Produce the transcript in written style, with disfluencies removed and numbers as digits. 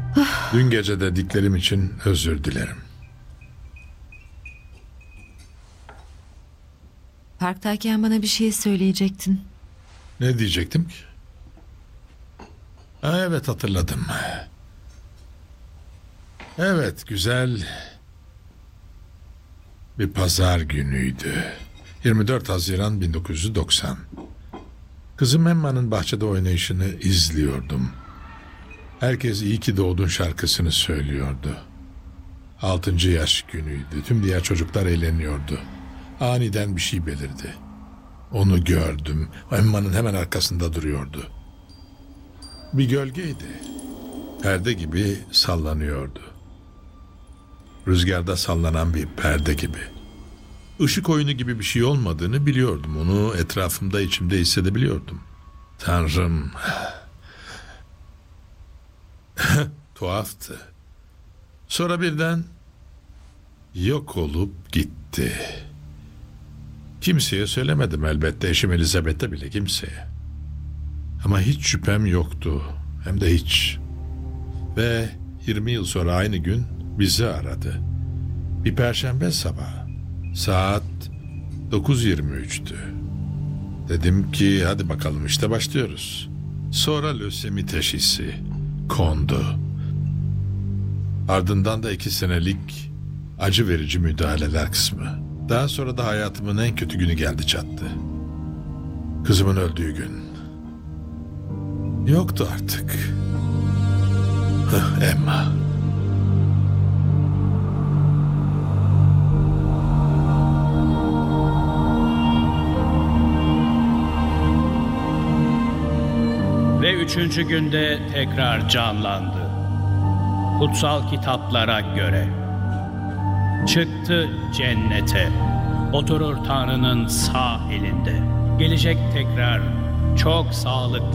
Dün gece dediklerim için özür dilerim. Parktayken bana bir şey söyleyecektin. Ne diyecektim ki? Ha, evet, hatırladım. Evet, güzel bir pazar günüydü. 24 Haziran 1990. Kızım Emma'nın bahçede oynayışını izliyordum. Herkes iyi ki doğdun şarkısını söylüyordu. 6. yaş günüydü. Tüm diğer çocuklar eğleniyordu. Aniden bir şey belirdi. Onu gördüm. Emma'nın hemen arkasında duruyordu. Bir gölgeydi. Perde gibi sallanıyordu. Rüzgarda sallanan bir perde gibi. Işık oyunu gibi bir şey olmadığını biliyordum. Onu etrafımda, içimde hissedebiliyordum. Tanrım. Tuhaftı. Sonra birden yok olup gitti. Kimseye söylemedim elbette, eşim Elizabeth'e bile, kimseye. Ama hiç şüphem yoktu. Hem de hiç. Ve 20 yıl sonra aynı gün bizi aradı. Bir perşembe sabahı. Saat 9:23'tü. Dedim ki hadi bakalım, işte başlıyoruz. Sonra lösemi teşhisi kondu. Ardından da 2 senelik acı verici müdahaleler kısmı. Daha sonra da hayatımın en kötü günü geldi çattı. Kızımın öldüğü gün. Yoktu artık. Emma. Ve 3. günde tekrar canlandı. Kutsal kitaplara göre. Çıktı cennete. Oturur Tanrı'nın sağ elinde. Gelecek tekrar çok sağlıklı